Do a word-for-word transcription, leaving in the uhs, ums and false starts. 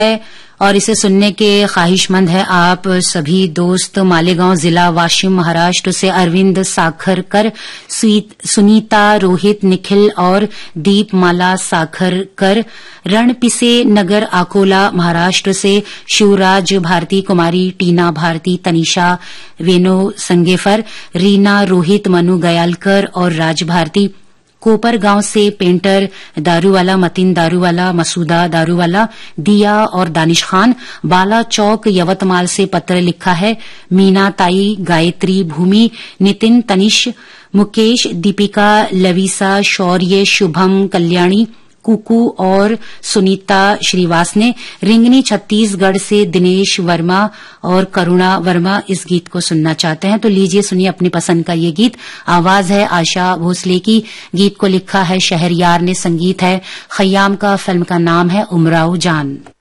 और इसे सुनने के ख्वाहिशमंद है आप सभी दोस्त। मालेगांव जिला वाशिम महाराष्ट्र से अरविंद साखरकर, सुनीता, रोहित, निखिल और दीपमाला साखरकर। रणपिसे नगर अकोला महाराष्ट्र से शिवराज भारती, कुमारी टीना भारती, तनिषा वेनो संगेफर, रीना, रोहित, मनु गयालकर और राज भारती। कोपर गांव से पेंटर दारूवाला, मतिन दारूवाला, मसूदा दारूवाला, दिया और दानिश खान। बाला चौक यवतमाल से पत्र लिखा है मीना ताई, गायत्री, भूमि, नितिन, तनिष, मुकेश, दीपिका, लविसा, शौर्य, शुभम, कल्याणी, कुकू और सुनीता श्रीवास ने। रिंगनी छत्तीसगढ़ से दिनेश वर्मा और करुणा वर्मा इस गीत को सुनना चाहते हैं, तो लीजिए सुनिए अपनी पसंद का ये गीत। आवाज है आशा भोसले की, गीत को लिखा है शहरयार ने, संगीत है खयाम का, फिल्म का नाम है उमराव जान।